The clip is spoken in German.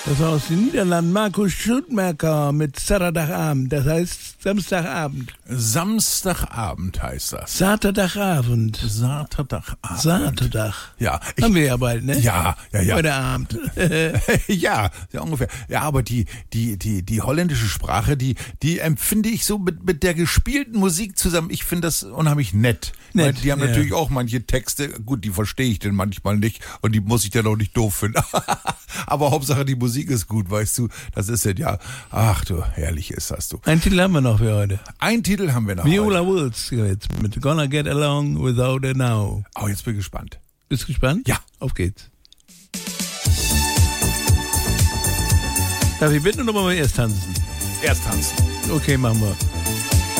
Das war aus den Niederlanden. Markus Schuttmerker mit Saturday, das heißt Samstagabend. Samstagabend heißt das. Saturdagabend. Saturdagabend. Saturdag. Ja. Haben wir ja bald, ne? Ja. Heute Abend. Ja, ungefähr. Ja, aber die holländische Sprache, die empfinde ich so mit der gespielten Musik zusammen. Ich finde das unheimlich nett. Weil die haben natürlich auch manche Texte, gut, die verstehe ich denn manchmal nicht und die muss ich dann auch nicht doof finden. Aber Hauptsache die Musik ist gut, weißt du. Das ist ja, ach du, herrlich ist das, du. Einen Titel haben wir noch für heute. Einen Titel haben wir noch Viola heute. Wills jetzt mit Gonna Get Along Without a Now. Oh, jetzt bin ich gespannt. Bist du gespannt? Ja. Auf geht's. Darf ich bitten oder wollen wir erst tanzen? Erst tanzen. Okay, machen wir.